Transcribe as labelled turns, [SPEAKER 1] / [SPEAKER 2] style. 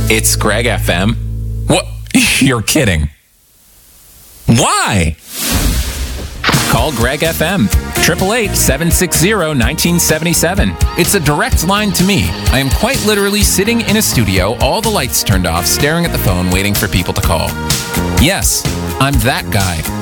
[SPEAKER 1] It's Greg FM. What? You're kidding. Why? Call Greg FM. 888-760-1977. It's a direct line to me. I am quite literally sitting in a studio, all the lights turned off, staring at the phone, waiting for people to call. Yes, I'm that guy.